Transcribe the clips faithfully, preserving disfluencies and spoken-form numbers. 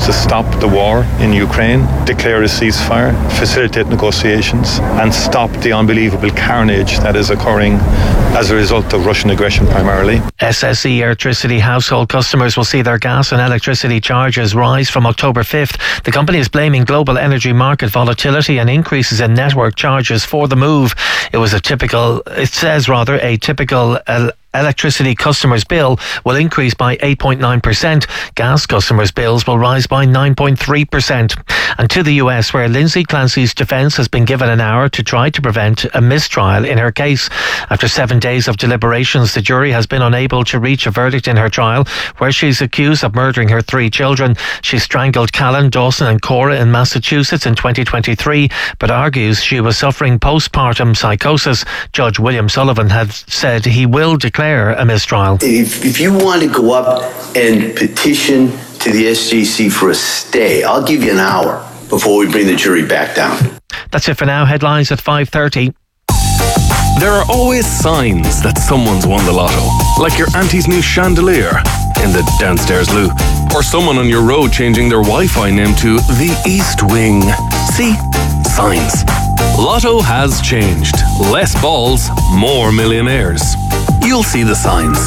to stop the war in Ukraine, declare a ceasefire, facilitate negotiations, and stop the unbelievable carnage that is occurring as a result of Russian aggression primarily. S S E Electricity household customers will see their gas and electricity charges rise from October fifth. The company is blaming global energy market volatility and increases in network charges for the move. It was a typical, it says rather, a typical uh, electricity customers' bill will increase by eight point nine percent. Gas customers' bills will rise by nine point three percent. And to the U S, where Lindsay Clancy's defence has been given an hour to try to prevent a mistrial in her case. After seven days of deliberations, the jury has been unable to reach a verdict in her trial, where she's accused of murdering her three children. She strangled Callan, Dawson and Cora in Massachusetts in twenty twenty-three, but argues she was suffering postpartum psychosis. Judge William Sullivan has said he will declare a mistrial. If, if you want to go up and petition to the S J C for a stay, I'll give you an hour before we bring the jury back down. That's it for now. Headlines at five thirty. There are always signs that someone's won the lotto, like your auntie's new chandelier in the downstairs loo, or someone on your road changing their Wi-Fi name to the East Wing. See? Signs. Lotto has changed. Less balls, more millionaires. You'll see the signs.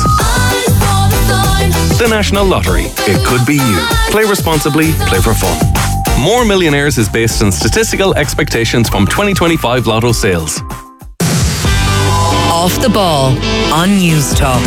The National Lottery. It could be you. Play responsibly, play for fun. More Millionaires is based on statistical expectations from twenty twenty-five Lotto sales. Off the Ball on News Talk.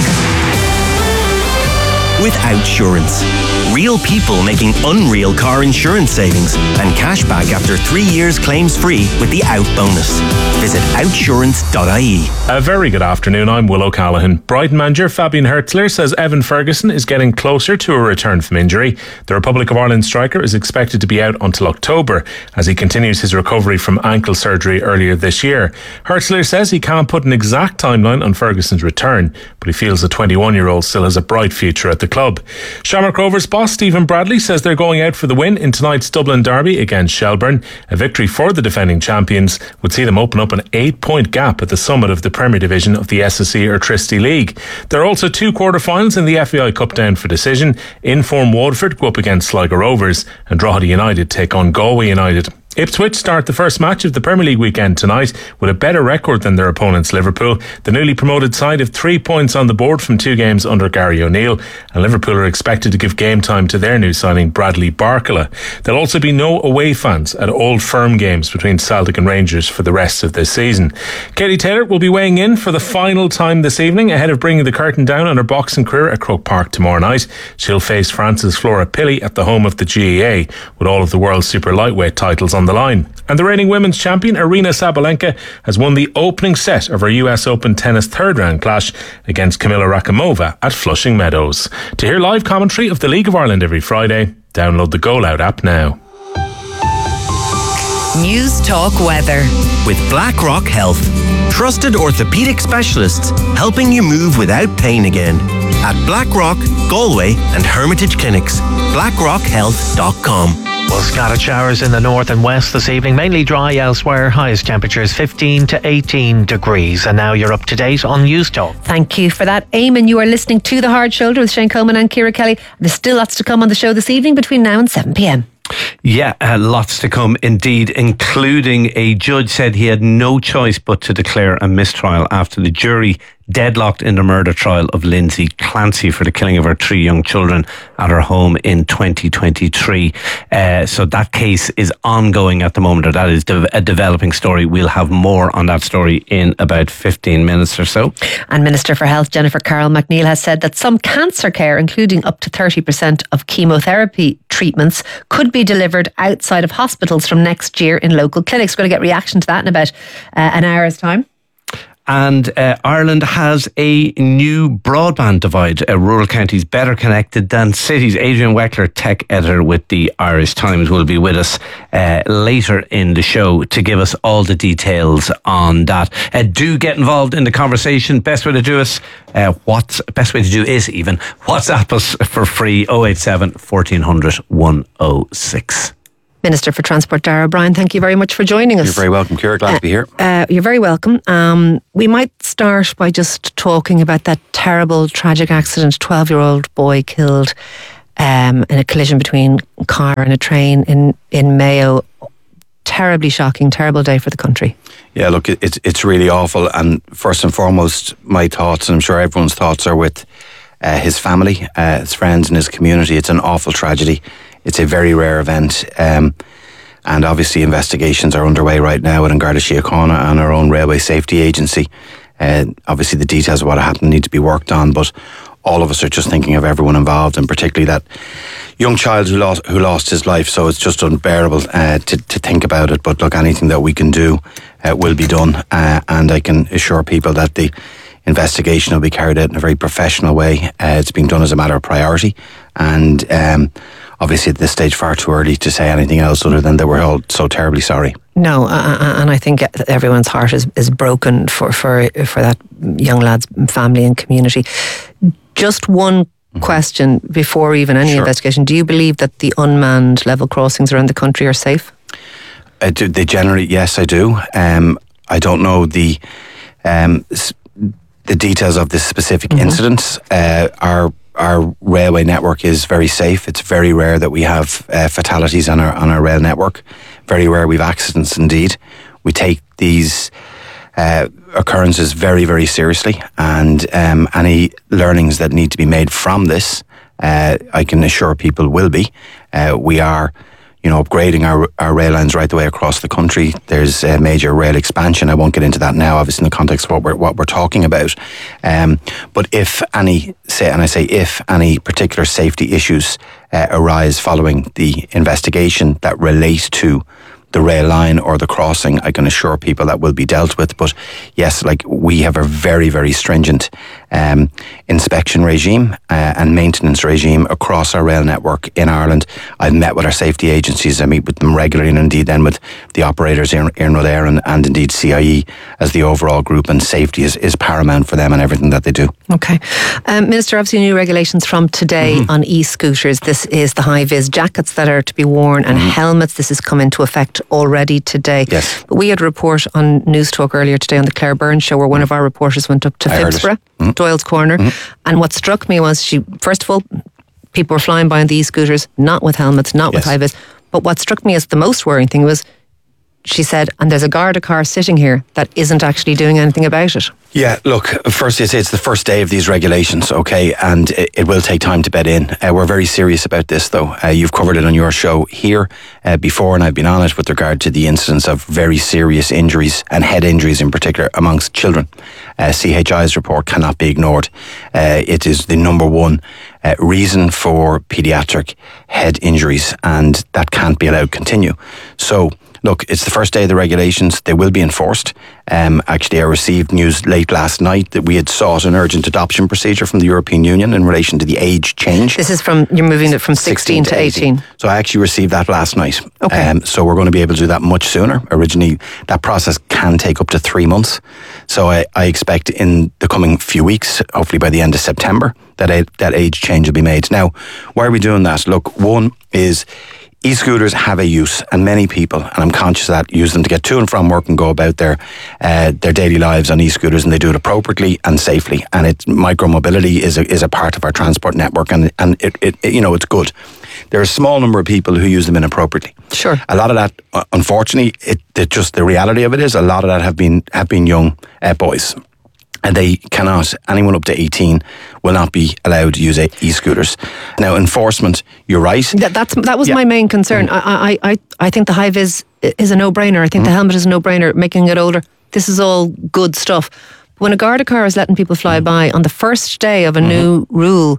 With Outsurance. Real people making unreal car insurance savings and cash back after three years claims free with the Out bonus. Visit outsurance dot I E. A very good afternoon, I'm Will O'Callaghan. Brighton manager Fabian Hertzler says Evan Ferguson is getting closer to a return from injury. The Republic of Ireland striker is expected to be out until October as he continues his recovery from ankle surgery earlier this year. Hertzler says he can't put an exact timeline on Ferguson's return, but he feels the twenty-one-year-old still has a bright future at the club. Shamrock Rovers boss Stephen Bradley says they're going out for the win in tonight's Dublin derby against Shelbourne. A victory for the defending champions would see them open up an eight-point gap at the summit of the Premier Division of the S S E Electricity League. There are also two quarter-finals in the F A I Cup down for decision. In-form Waterford go up against Sligo Rovers and Drogheda United take on Galway United. Ipswich start the first match of the Premier League weekend tonight with a better record than their opponents Liverpool. The newly promoted side have three points on the board from two games under Gary O'Neill, and Liverpool are expected to give game time to their new signing Bradley Barcola. There'll also be no away fans at Old Firm games between Celtic and Rangers for the rest of this season. Katie Taylor will be weighing in for the final time this evening ahead of bringing the curtain down on her boxing career at Croke Park tomorrow night. She'll face France's Flora Pilley at the home of the G A A with all of the world super lightweight titles on the line. And the reigning women's champion Aryna Sabalenka has won the opening set of her U S Open tennis third round clash against Kamila Rakimova at Flushing Meadows. To hear live commentary of the League of Ireland every Friday, download the Go Loud app now. News Talk Weather with BlackRock Health. Trusted orthopaedic specialists helping you move without pain again. At Blackrock, Galway and Hermitage Clinics. blackrock health dot com. Well, scattered showers in the north and west this evening, mainly dry elsewhere. Highest temperatures fifteen to eighteen degrees. And now you're up to date on News Talk. Thank you for that, Eamon. You are listening to The Hard Shoulder with Shane Coleman and Ciara Kelly. There's still lots to come on the show this evening between now and seven p.m. Yeah, uh, lots to come indeed, including a judge said he had no choice but to declare a mistrial after the jury deadlocked in the murder trial of Lindsay Clancy for the killing of her three young children at her home in twenty twenty-three. Uh, so that case is ongoing at the moment, or that is de- a developing story. We'll have more on that story in about fifteen minutes or so. And Minister for Health Jennifer Carroll MacNeill has said that some cancer care, including up to thirty percent of chemotherapy treatments, could be delivered outside of hospitals from next year in local clinics. We're going to get reaction to that in about uh, an hour's time. And uh, Ireland has a new broadband divide. Uh, rural counties better connected than cities. Adrian Weckler, tech editor with the Irish Times, will be with us uh, later in the show to give us all the details on that. Uh, do get involved in the conversation. Best way to do is, uh, what's best way to do is even WhatsApp us for free. oh eight seven, fourteen hundred, one oh six. Minister for Transport Darragh O'Brien, thank you very much for joining us. You're very welcome, Ciara. Glad uh, to be here. Uh, you're very welcome. Um, we might start by just talking about that terrible, tragic accident. twelve-year-old boy killed um, in a collision between a car and a train in, in Mayo. Terribly shocking, terrible day for the country. Yeah, look, it's it's really awful. And first and foremost, my thoughts, and I'm sure everyone's thoughts, are with uh, his family, uh, his friends and his community. It's an awful tragedy. It's a very rare event. Um, and obviously investigations are underway right now at An Garda Síochána and our own Railway Safety Agency. Uh, obviously the details of what happened need to be worked on, but all of us are just thinking of everyone involved, and particularly that young child who lost who lost his life. So it's just unbearable uh, to to think about it. But look, anything that we can do uh, will be done, uh, and I can assure people that the investigation will be carried out in a very professional way. Uh, it's being done as a matter of priority, and um, obviously at this stage far too early to say anything else other than that we're all so terribly sorry. No, uh, and I think everyone's heart is, is broken for, for, for that young lad's family and community. Just one mm-hmm. question before even any sure. investigation. Do you believe that the unmanned level crossings around the country are safe? I do, they generally, yes, I do. Um, I don't know the um, the details of the specific mm-hmm. incidents. Uh, our our railway network is very safe. It's very rare that we have uh, fatalities on our on our rail network. Very rare we've accidents indeed. We take these uh, occurrences very, very seriously, and um, any learnings that need to be made from this, uh, I can assure people will be. Uh, we are, you know, upgrading our, our rail lines right the way across the country. There's a major rail expansion. I won't get into that now, obviously in the context of what we're, what we're talking about. Um, but if any, say, and I say if any particular safety issues uh, arise following the investigation that relate to the rail line or the crossing, I can assure people that will be dealt with. But yes, like we have a very, very stringent um, inspection regime uh, and maintenance regime across our rail network in Ireland. I've met with our safety agencies. I meet with them regularly, and indeed then with the operators in Iarnród and, and indeed C I E as the overall group, and safety is, is paramount for them and everything that they do. Okay. Um, Minister, obviously new regulations from today mm-hmm. on e-scooters. This is the high-vis jackets that are to be worn and mm-hmm. helmets. This has come into effect already today. Yes. But we had a report on News Talk earlier today on the Claire Byrne show where one of our reporters went up to I Phibsborough, mm-hmm. Doyle's Corner, mm-hmm. and what struck me was she, first of all, people were flying by on the e-scooters, not with helmets, not yes. with high-vis. But what struck me as the most worrying thing was, she said, and there's a Garda car sitting here that isn't actually doing anything about it. Yeah, look, first it's, it's the first day of these regulations, okay, and it, it will take time to bed in. Uh, we're very serious about this, though. Uh, you've covered it on your show here uh, before, and I've been on it with regard to the incidence of very serious injuries, and head injuries in particular, amongst children. Uh, C H I's report cannot be ignored. Uh, it is the number one uh, reason for paediatric head injuries, and that can't be allowed to continue. So, look, it's the first day of the regulations. They will be enforced. Um, actually, I received news late last night that we had sought an urgent adoption procedure from the European Union in relation to the age change. This is from, you're moving it from sixteen, sixteen to eighteen. So I actually received that last night. Okay. Um, so we're going to be able to do that much sooner. Originally, that process can take up to three months. So I, I expect in the coming few weeks, hopefully by the end of September, that, a, that age change will be made. Now, why are we doing that? Look, one is e-scooters have a use, and many people, and I'm conscious of that, use them to get to and from work and go about their uh, their daily lives on e-scooters, and they do it appropriately and safely. And it, micromobility is a, is a part of our transport network, and and it, it, it you know it's good. There are a small number of people who use them inappropriately. Sure. A lot of that, unfortunately, it, it just the reality of it is a lot of that have been have been young uh, boys. And they cannot, anyone up to eighteen will not be allowed to use e-scooters. Now, enforcement, you're right. That, that's, that was yeah. my main concern. Mm. I, I, I, I think the high-vis is a no-brainer. I think mm. the helmet is a no-brainer, making it older. This is all good stuff. But when a Garda car is letting people fly mm. by on the first day of a mm-hmm. new rule,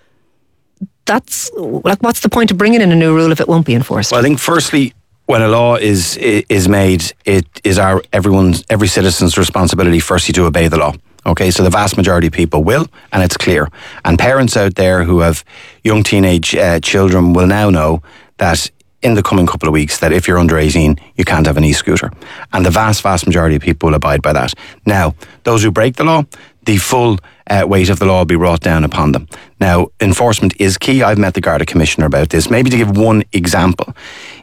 that's, like, what's the point of bringing in a new rule if it won't be enforced? Well, I think firstly, when a law is is made, it is our everyone's every citizen's responsibility firstly to obey the law. Okay, so the vast majority of people will, and it's clear. And parents out there who have young teenage uh, children will now know that in the coming couple of weeks that if you're under eighteen, you can't have an e-scooter. And the vast, vast majority of people will abide by that. Now, those who break the law, the full uh, weight of the law will be brought down upon them. Now, enforcement is key. I've met the Garda Commissioner about this. Maybe to give one example,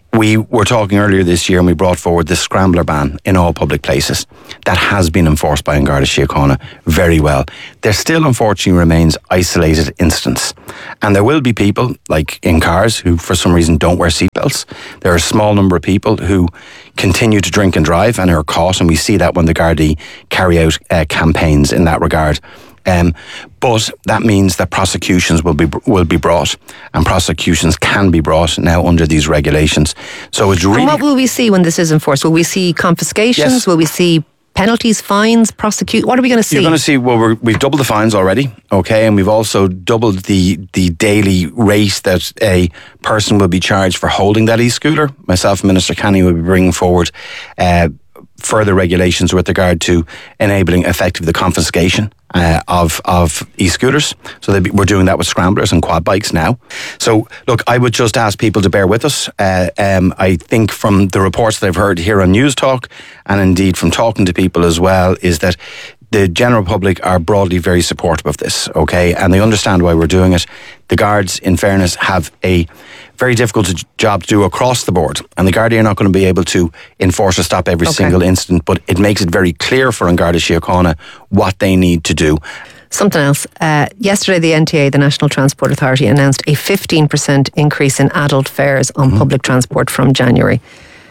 we were talking earlier this year and we brought forward the scrambler ban in all public places. That has been enforced by An Garda Síochána very well. There still unfortunately remains isolated incidents. And there will be people, like in cars, who for some reason don't wear seatbelts. There are a small number of people who continue to drink and drive and are caught, and we see that when the Gardaí carry out uh, campaigns in that regard. Um, but that means that prosecutions will be will be brought, and prosecutions can be brought now under these regulations. So it's really. And what will we see when this is enforced? Will we see confiscations? Yes. Will we see penalties, fines, prosecute? What are we going to see? You're going to see. Well, we're, we've doubled the fines already, okay, and we've also doubled the the daily rate that a person will be charged for holding that e-scooter. Myself and Minister Canny will be bringing forward Uh, further regulations with regard to enabling effective the confiscation uh, of of e-scooters. So they be, we're doing that with scramblers and quad bikes now. So look, I would just ask people to bear with us. Uh, um, I think from the reports that I've heard here on News Talk, and indeed from talking to people as well, is that the general public are broadly very supportive of this, okay, and they understand why we're doing it. The guards, in fairness, have a very difficult job to do across the board, and the Gardaí are not going to be able to enforce or stop every Okay. single incident, but it makes it very clear for An Garda Síochána what they need to do. Something else. Uh, yesterday, the N T A, the National Transport Authority, announced a fifteen percent increase in adult fares on Mm-hmm. public transport from January.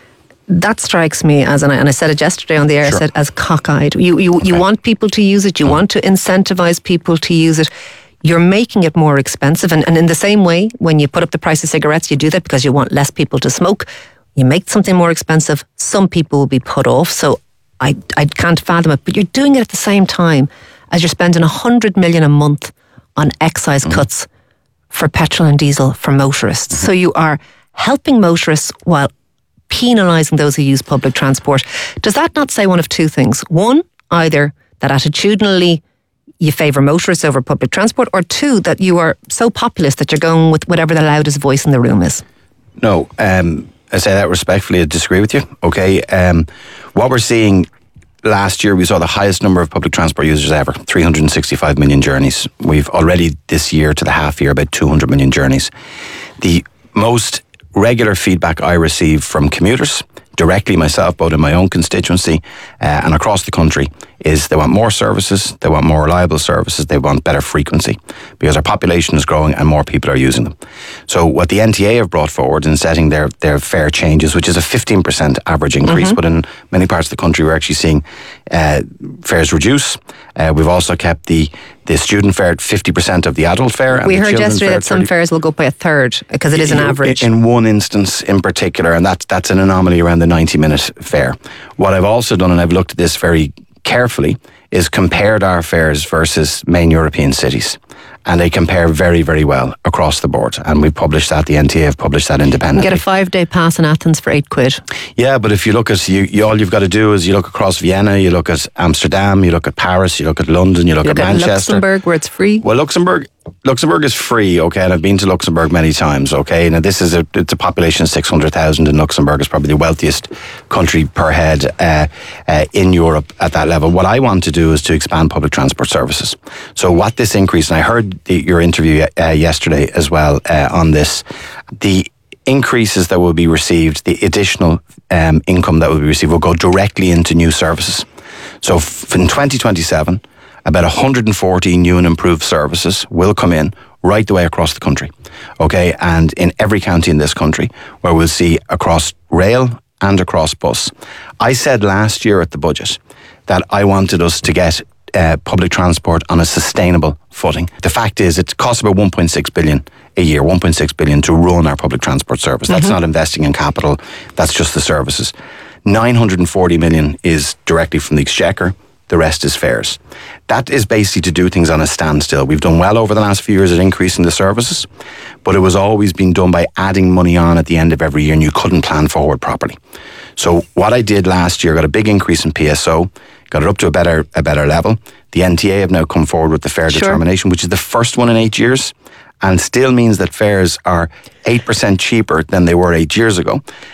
That strikes me as, and I, and I said it yesterday on the air, Sure. I said, as cockeyed. You, you, you want people to use it, you want to incentivize people to use it. You're making it more expensive. And, and in the same way, when you put up the price of cigarettes, you do that because you want less people to smoke. You make something more expensive, some people will be put off. So I, I can't fathom it. But you're doing it at the same time as you're spending one hundred million a month on excise mm-hmm. cuts for petrol and diesel for motorists. Mm-hmm. So you are helping motorists while penalising those who use public transport. Does that not say one of two things? One, either that attitudinally you favour motorists over public transport, or two, that you are so populist that you're going with whatever the loudest voice in the room is? No, um, I say that respectfully. I disagree with you. Okay, um, what we're seeing last year, we saw the highest number of public transport users ever, three hundred sixty-five million journeys. We've already this year to the half year about two hundred million journeys. The most regular feedback I receive from commuters, directly myself, both in my own constituency uh, and across the country, is they want more services, they want more reliable services, they want better frequency, because our population is growing and more people are using them. So what the N T A have brought forward in setting their, their fare changes, which is a fifteen percent average increase, mm-hmm. but in many parts of the country we're actually seeing uh, fares reduce. Uh, we've also kept the the student fare at fifty percent of the adult fare. And we the heard yesterday that some thirty fares will go up by a third because it is an average. In one instance in particular, and that's, that's an anomaly around the ninety minute fare. What I've also done, and I've looked at this very carefully, is compared our fares versus main European cities. And they compare very, very well across the board. And we published that, the N T A have published that independently. You get a five day pass in Athens for eight quid. Yeah, but if you look at, you, you all you've got to do is you look across Vienna, you look at Amsterdam, you look at Paris, you look at London, you look, you look at, at Manchester. Luxembourg, where it's free. Well, Luxembourg, Luxembourg is free, okay, and I've been to Luxembourg many times, okay. Now this is a it's a population of six hundred thousand, and Luxembourg is probably the wealthiest country per head uh, uh, in Europe at that level. What I want to do is to expand public transport services. So what this increase, and I heard the, your interview uh, yesterday as well uh, on this, the increases that will be received, the additional um, income that will be received will go directly into new services. So f- in twenty twenty-seven, about one hundred forty new and improved services will come in right the way across the country. Okay, and in every county in this country, where we'll see across rail and across bus. I said last year at the budget that I wanted us to get uh, public transport on a sustainable footing. The fact is, it costs about one point six billion a year, one point six billion to run our public transport service. That's mm-hmm. not investing in capital, that's just the services. nine hundred forty million is directly from the Exchequer. The rest is fares. That is basically to do things on a standstill. We've done well over the last few years at increasing the services, but it was always being done by adding money on at the end of every year, and you couldn't plan forward properly. So what I did last year, got a big increase in P S O, got it up to a better a better level. The N T A have now come forward with the fare sure. determination, which is the first one in eight years, and still means that fares are eight percent cheaper than they were eight years ago.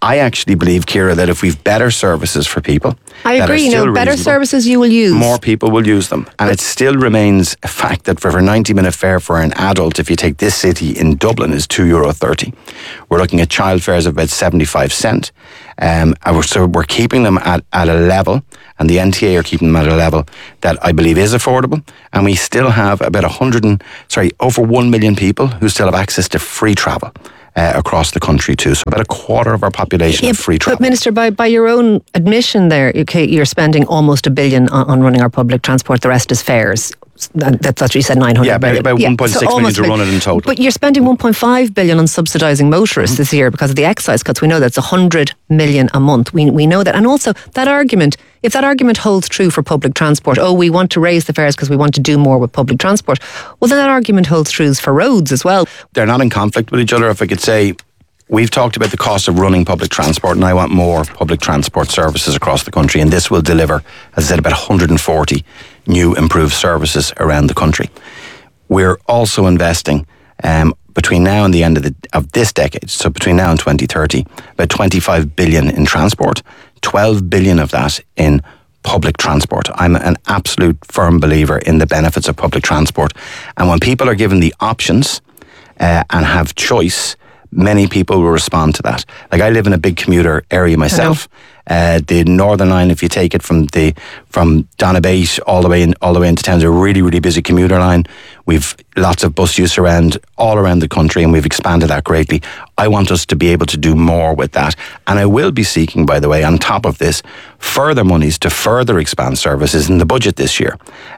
I actually believe, Ciara, that if we've better services for people, I agree. You know, better services you will use. More people will use them. And it still remains a fact that for a ninety minute fare for an adult, if you take this city in Dublin, is two euro thirty. We're looking at child fares of about seventy-five cent. Um, and we're, so we're keeping them at, at a level, and the N T A are keeping them at a level that I believe is affordable. And we still have about a hundred and, sorry, over one million people who still have access to free travel. Uh, across the country too. So about a quarter of our population yeah, have free travel. But Minister, by, by your own admission there, okay, you're spending almost a billion on, on running our public transport. The rest is fares. That, that's what you said, nine hundred Yeah, about, about yeah, one point six so million to run it in total. But you're spending one point five billion on subsidising motorists mm-hmm. this year because of the excise cuts. We know that's one hundred million a month. We we know that. And also that argument, if that argument holds true for public transport, oh, we want to raise the fares because we want to do more with public transport, well, then that argument holds true for roads as well. They're not in conflict with each other. If I could say, we've talked about the cost of running public transport, and I want more public transport services across the country, and this will deliver, as I said, about one hundred forty new improved services around the country. We're also investing um, between now and the end of, the, of this decade, so between now and twenty thirty, about twenty-five billion in transport, twelve billion of that in public transport. I'm an absolute firm believer in the benefits of public transport, and when people are given the options uh, and have choice, many people will respond to that. Like, I live in a big commuter area myself. Uh, the Northern Line, if you take it from the from Donabate all the way in, all the way into town, is a really, really busy commuter line. We've lots of bus use around all around the country, and we've expanded that greatly. I want us to be able to do more with that, and I will be seeking, by the way, on top of this, further monies to further expand services in the budget this year.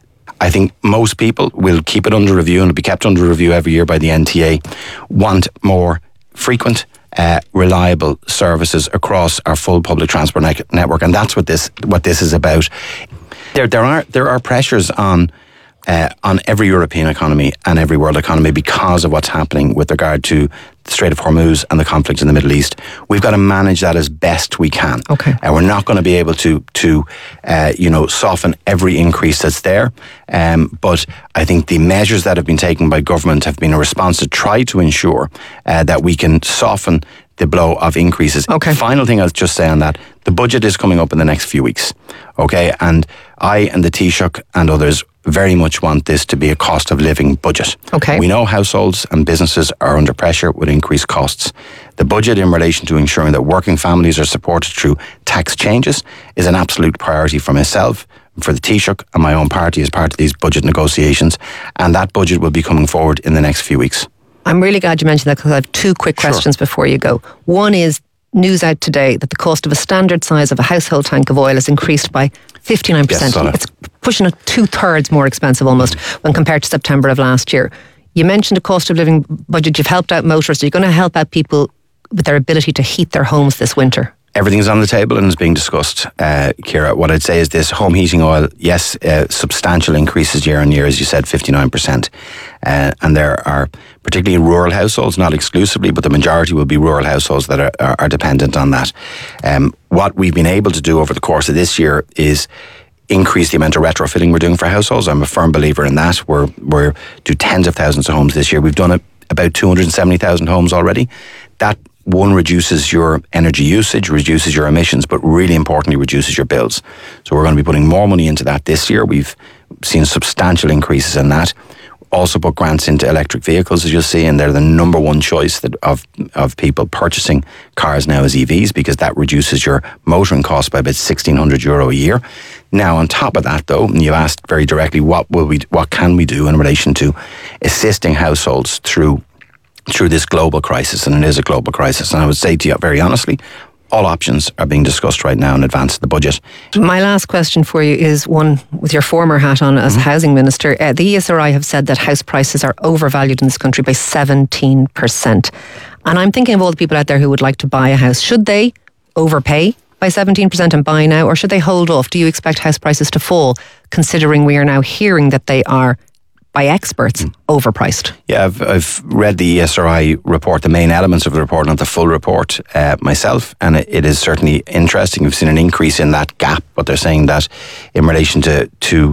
I think most people will keep it under review, and it'll be kept under review every year by the N T A, want more frequent, uh, reliable services across our full public transport ne- network, and that's what this what this is about. There, there are there are pressures on uh, on every European economy and every world economy because of what's happening with regard to the Strait of Hormuz and the conflict in the Middle East. We've got to manage that as best we can. Okay. And uh, we're not going to be able to to uh, you know soften every increase that's there. Um, but I think the measures that have been taken by government have been a response to try to ensure uh, that we can soften the blow of increases. Okay. Final thing I'll just say on that, the budget is coming up in the next few weeks. Okay. And I and the Taoiseach and others very much want this to be a cost of living budget. Okay. We know households and businesses are under pressure with increased costs. The budget in relation to ensuring that working families are supported through tax changes is an absolute priority for myself, for the Taoiseach and my own party as part of these budget negotiations. And that budget will be coming forward in the next few weeks. I'm really glad you mentioned that because I have two quick questions Sure. before you go. One is news out today that the cost of a standard size of a household tank of oil has increased by fifty-nine percent. Yes, it's pushing it two-thirds more expensive almost when compared to September of last year. You mentioned a cost of living budget. You've helped out motorists. Are you going to help out people with their ability to heat their homes this winter? Everything's on the table and is being discussed, uh, Ciara. What I'd say is this: home heating oil, yes, uh, substantial increases year on year, as you said, fifty-nine percent. Uh, and there are, particularly in rural households, not exclusively, but the majority will be rural households that are, are, are dependent on that. Um, what we've been able to do over the course of this year is increase the amount of retrofitting we're doing for households. I'm a firm believer in that. We're, we're do tens of thousands of homes this year. We've done it, about two hundred seventy thousand homes already. That one reduces your energy usage, reduces your emissions, but really importantly reduces your bills. So we're going to be putting more money into that this year. We've seen substantial increases in that. Also put grants into electric vehicles, as you'll see, and they're the number one choice that of of people purchasing cars now is E Vs, because that reduces your motoring costs by about sixteen hundred euro a year. Now, on top of that, though, and you asked very directly, what will we, what can we do in relation to assisting households through through this global crisis, and it is a global crisis. And I would say to you very honestly, all options are being discussed right now in advance of the budget. My last question for you is one with your former hat on as mm-hmm. Housing Minister. Uh, the E S R I have said that house prices are overvalued in this country by seventeen percent. And I'm thinking of all the people out there who would like to buy a house. Should they overpay by seventeen percent and buy now, or should they hold off? Do you expect house prices to fall, considering we are now hearing that they are, by experts, overpriced? Yeah, I've, I've read the E S R I report, the main elements of the report, not the full report uh, myself, and it, it is certainly interesting. We've seen an increase in that gap, but they're saying that in relation to, to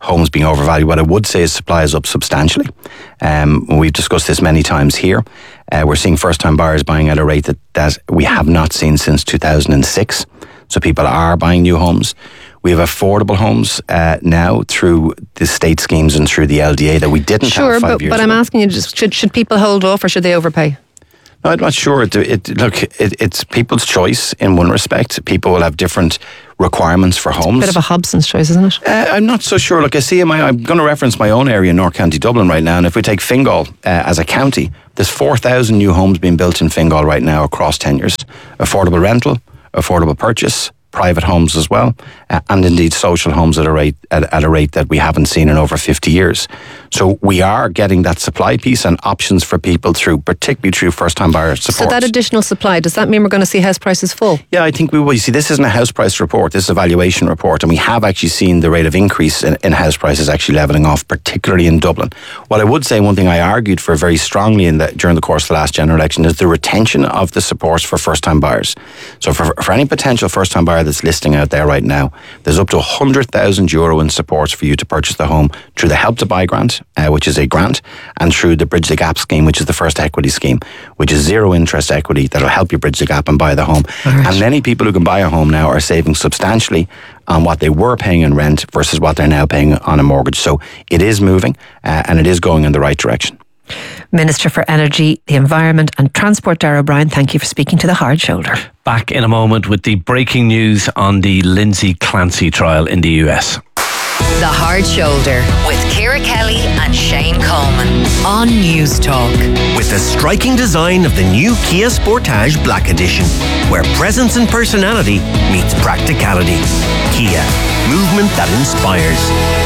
homes being overvalued. What I would say is supply is up substantially. Um, we've discussed this many times here. Uh, we're seeing first-time buyers buying at a rate that, that we have not seen since two thousand six. So people are buying new homes. We have affordable homes uh, now through the state schemes and through the L D A that we didn't sure, have five but, years but ago. I'm asking you, just, should, should people hold off or should they overpay? No, I'm not sure. It, it, look, it, it's people's choice in one respect. People will have different requirements for homes. Bit of a Hobson's choice, isn't it? Uh, I'm not so sure. Look, I see, my, I'm going to reference my own area in North County Dublin right now, and if we take Fingal uh, as a county, there's four thousand new homes being built in Fingal right now across tenures. Affordable rental, affordable purchase, private homes as well, uh, and indeed social homes at a rate at, at a rate that we haven't seen in over fifty years. So we are getting that supply piece and options for people through, particularly through first-time buyer support. So that additional supply, does that mean we're going to see house prices fall? Yeah, I think we will. You see, this isn't a house price report, this is a valuation report, and we have actually seen the rate of increase in, in house prices actually levelling off, particularly in Dublin. What I would say, one thing I argued for very strongly in the, during the course of the last general election is the retention of the supports for first-time buyers. So for, for any potential first-time buyer that's listing out there right now, there's up to one hundred thousand euro in supports for you to purchase the home through the Help to Buy grant, uh, which is a grant, and through the Bridge the Gap scheme, which is the first equity scheme, which is zero interest equity that'll help you bridge the gap and buy the home. Right. And many people who can buy a home now are saving substantially on what they were paying in rent versus what they're now paying on a mortgage. So it is moving uh, and it is going in the right direction. Minister for Energy, the Environment and Transport, Darragh O'Brien, thank you for speaking to The Hard Shoulder. Back in a moment with the breaking news on the Lindsay Clancy trial in the U S. The Hard Shoulder with Ciara Kelly and Shane Coleman on News Talk. With the striking design of the new Kia Sportage Black Edition, where presence and personality meets practicality. Kia, movement that inspires.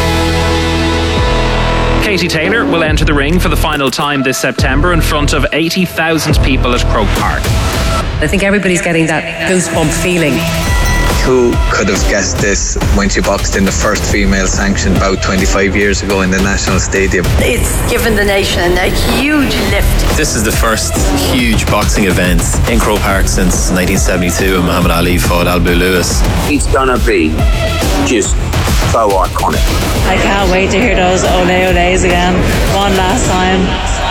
Katie Taylor will enter the ring for the final time this September in front of eighty thousand people at Croke Park. I think everybody's getting that goosebump feeling. Who could have guessed this when she boxed in the first female sanctioned bout twenty-five years ago in the National Stadium? It's given the nation a huge lift. This is the first huge boxing event in Croke Park since nineteen seventy-two when Muhammad Ali fought Albu Lewis. It's gonna be just so iconic. I can't wait to hear those ole oles again one last time.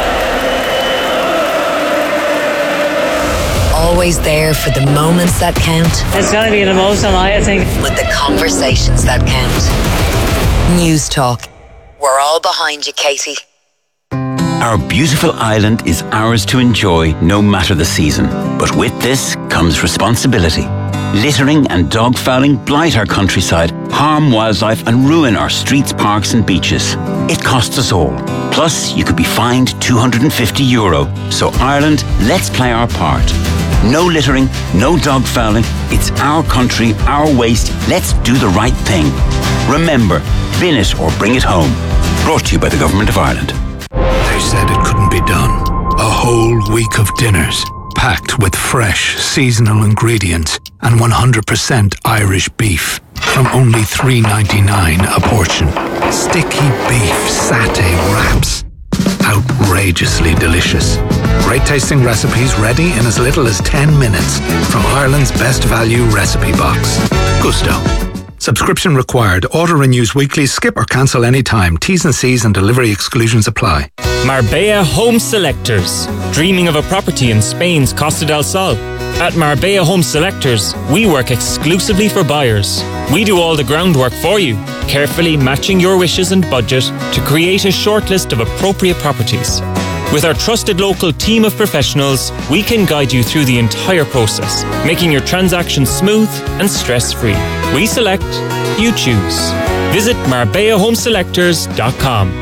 Always there for the moments that count. It's going to be an emotional night, I think. With the conversations that count. News Talk. We're all behind you, Katie. Our beautiful island is ours to enjoy no matter the season. But with this comes responsibility. Littering and dog fouling blight our countryside, harm wildlife and ruin our streets, parks and beaches. It costs us all. Plus, you could be fined two hundred fifty euro. So Ireland, let's play our part. No littering, no dog fouling. It's our country, our waste. Let's do the right thing. Remember, bin it or bring it home. Brought to you by the Government of Ireland. They said it couldn't be done. A whole week of dinners, packed with fresh, seasonal ingredients and one hundred percent Irish beef from only three ninety-nine a portion. Sticky beef satay wraps. Outrageously delicious. Great tasting recipes ready in as little as ten minutes from Ireland's best value recipe box. Gusto. Subscription required. Order renews weekly. Skip or cancel anytime. T's and C's and delivery exclusions apply. Marbella Home Selectors. Dreaming of a property in Spain's Costa del Sol? At Marbella Home Selectors, we work exclusively for buyers. We do all the groundwork for you, carefully matching your wishes and budget to create a shortlist of appropriate properties. With our trusted local team of professionals, we can guide you through the entire process, making your transaction smooth and stress-free. We select, you choose. Visit marbella home selectors dot com.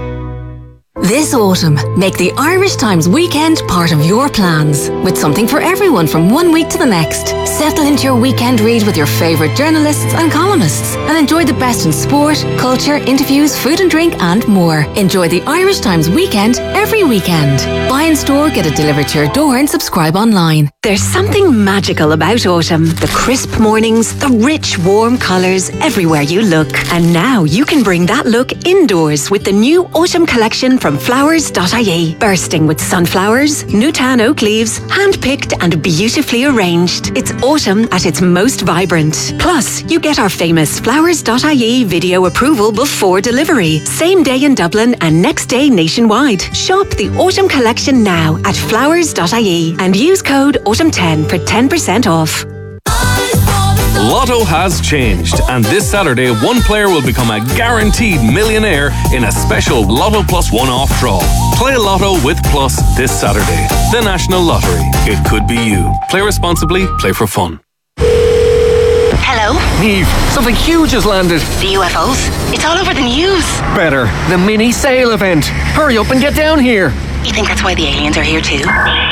This autumn, make the Irish Times weekend part of your plans, with something for everyone from one week to the next. Settle into your weekend read with your favourite journalists and columnists, and enjoy the best in sport, culture, interviews, food and drink, and more. Enjoy the Irish Times weekend every weekend. Buy in store, get it delivered to your door, and subscribe online. There's something magical about autumn. The crisp mornings, the rich, warm colours everywhere you look. And now you can bring that look indoors with the new autumn collection from from flowers dot I E. Bursting with sunflowers, Nutan oak leaves, hand-picked and beautifully arranged. It's autumn at its most vibrant. Plus, you get our famous flowers dot I E video approval before delivery. Same day in Dublin and next day nationwide. Shop the autumn collection now at flowers dot I E and use code autumn ten for ten percent off. Lotto has changed, and this Saturday, one player will become a guaranteed millionaire in a special Lotto Plus one-off draw. Play Lotto with Plus this Saturday. The National Lottery. It could be you. Play responsibly. Play for fun. Hello? Niamh, something huge has landed. The U F Os? It's all over the news. Better. The mini sail event. Hurry up and get down here. You think that's why the aliens are here too?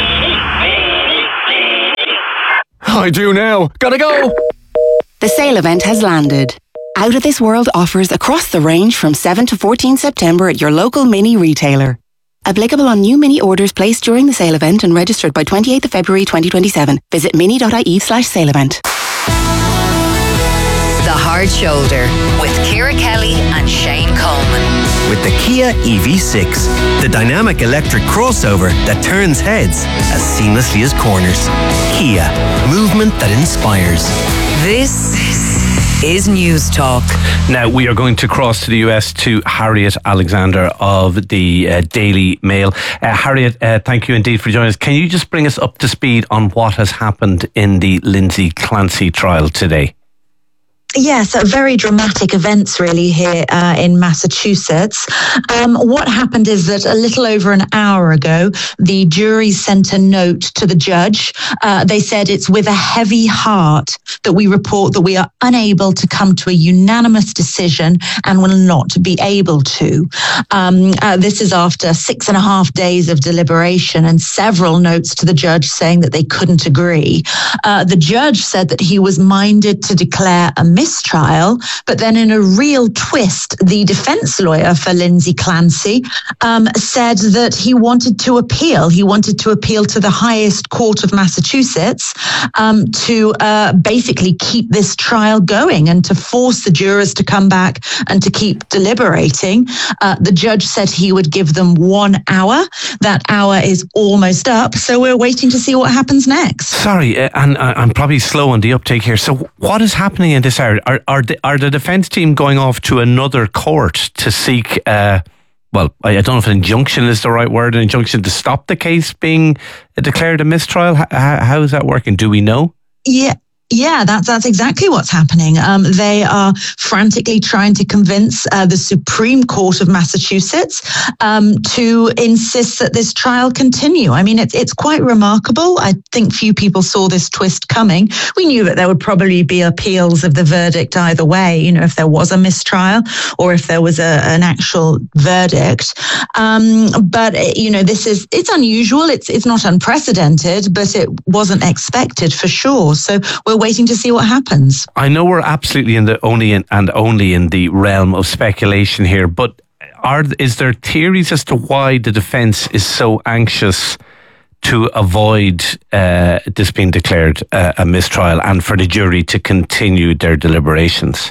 I do now. Gotta go. The sale event has landed. Out of This World offers across the range from seventh to fourteenth September at your local Mini retailer. Applicable on new Mini orders placed during the sale event and registered by twenty-eighth of February twenty twenty-seven. Visit mini dot I E slash sale event. The Hard Shoulder with Ciara Kelly and Shane Coleman. With the Kia E V six, the dynamic electric crossover that turns heads as seamlessly as corners. Kia, movement that inspires. This is News Talk. Now we are going to cross to the U S to Harriet Alexander of the uh, Daily Mail. Uh, Harriet, uh, thank you indeed for joining us. Can you just bring us up to speed on what has happened in the Lindsay Clancy trial today? Yes, very dramatic events really here uh, in Massachusetts. Um, what happened is that a little over an hour ago, the jury sent a note to the judge. Uh, they said it's with a heavy heart that we report that we are unable to come to a unanimous decision and will not be able to. Um, uh, this is after six and a half days of deliberation and several notes to the judge saying that they couldn't agree. Uh, the judge said that he was minded to declare a mistrial, but then in a real twist, the defense lawyer for Lindsay Clancy um, said that he wanted to appeal. He wanted to appeal to the highest court of Massachusetts um, to uh, basically keep this trial going and to force the jurors to come back and to keep deliberating. Uh, the judge said he would give them one hour. That hour is almost up, so we're waiting to see what happens next. Sorry, uh, and uh, I'm probably slow on the uptake here. So what is happening in this area? Are are the, are the defence team going off to another court to seek, uh, well, I, I don't know if an injunction is the right word, an injunction to stop the case being declared a mistrial? H- how is that working? Do we know? Yeah. Yeah, that's that's exactly what's happening. Um, they are frantically trying to convince uh, the Supreme Court of Massachusetts um, to insist that this trial continue. I mean, it's it's quite remarkable. I think few people saw this twist coming. We knew that there would probably be appeals of the verdict either way. You know, if there was a mistrial or if there was a, an actual verdict. Um, but you know, this is it's unusual. It's it's not unprecedented, but it wasn't expected for sure. So we're waiting to see what happens. I know we're absolutely in the only in, and only in the realm of speculation here, but are is there theories as to why the defence is so anxious to avoid uh, this being declared uh, a mistrial and for the jury to continue their deliberations?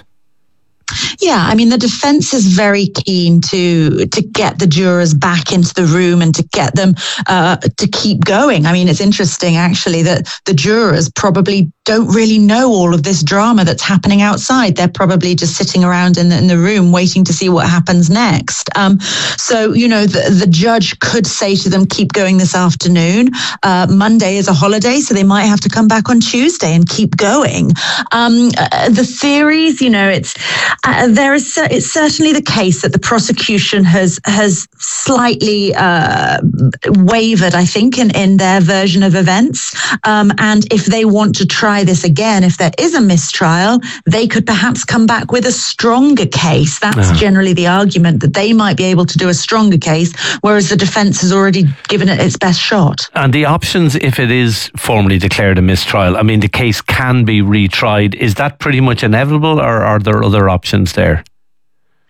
Yeah, I mean, the defense is very keen to to get the jurors back into the room and to get them uh, to keep going. I mean, it's interesting, actually, that the jurors probably don't really know all of this drama that's happening outside. They're probably just sitting around in the, in the room waiting to see what happens next. Um, so, you know, the, the judge could say to them, keep going this afternoon. Uh, Monday is a holiday, so they might have to come back on Tuesday and keep going. Um, uh, the theories, you know, it's uh, there is it's certainly the case that the prosecution has has slightly uh, wavered, I think, in, in their version of events. Um, and if they want to try this again, if there is a mistrial, they could perhaps come back with a stronger case. That's uh-huh. generally the argument, that they might be able to do a stronger case, whereas the defence has already given it its best shot. And the options, if it is formally declared a mistrial, I mean, the case can be retried. Is that pretty much inevitable, or are there other options there?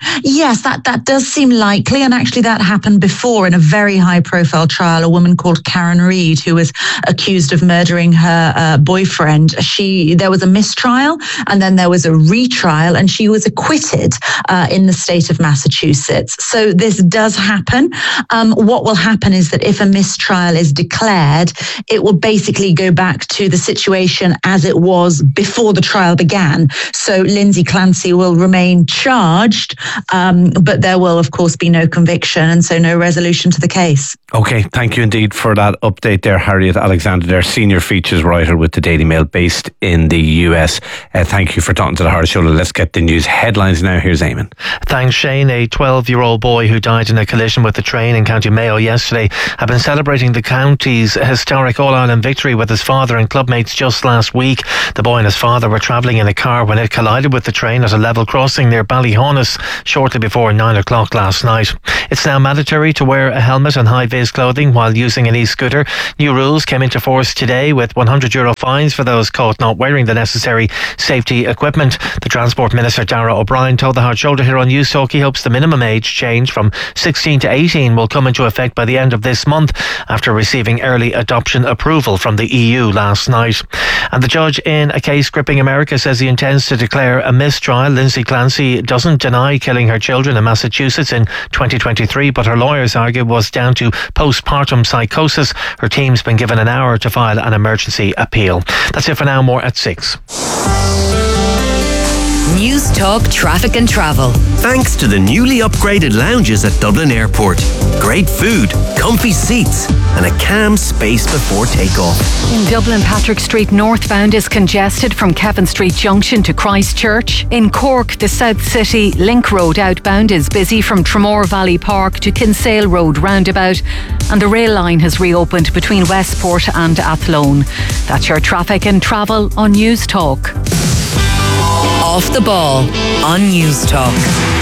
Yes, that, that does seem likely. And actually that happened before in a very high profile trial. A woman called Karen Reed, who was accused of murdering her uh, boyfriend. She, there was a mistrial and then there was a retrial and she was acquitted uh, in the state of Massachusetts. So this does happen. Um, what will happen is that if a mistrial is declared, it will basically go back to the situation as it was before the trial began. So Lindsay Clancy will remain charged. Um, but there will, of course, be no conviction and so no resolution to the case. Okay, thank you indeed for that update there, Harriet Alexander, their senior features writer with the Daily Mail based in the U S. Uh, thank you for talking to the Hard Shoulder. Let's get the news headlines now. Here's Eamon. Thanks, Shane. A twelve-year-old boy who died in a collision with a train in County Mayo yesterday had been celebrating the county's historic All-Ireland victory with his father and clubmates just last week. The boy and his father were travelling in a car when it collided with the train at a level crossing near Ballyhonus shortly before nine o'clock last night. It's now mandatory to wear a helmet and high-vis clothing while using an e-scooter. New rules came into force today with one hundred euro fines for those caught not wearing the necessary safety equipment. The Transport Minister Darragh O'Brien told the Hard Shoulder here on News Talk he hopes the minimum age change from sixteen to eighteen will come into effect by the end of this month after receiving early adoption approval from the E U last night. And the judge in a case gripping America says he intends to declare a mistrial. Lindsay Clancy doesn't deny killing her children in Massachusetts in twenty twenty-three, but her lawyers argue it was down to postpartum psychosis. Her team's been given an hour to file an emergency appeal. That's it for now. More at six. News Talk Traffic and Travel. Thanks to the newly upgraded lounges at Dublin Airport. Great food, comfy seats, and a calm space before takeoff. In Dublin, Patrick Street northbound is congested from Kevin Street Junction to Christchurch. In Cork, the South City Link Road outbound is busy from Tramore Valley Park to Kinsale Road roundabout, and the rail line has reopened between Westport and Athlone. That's your traffic and travel on News Talk. Off the Ball on News Talk.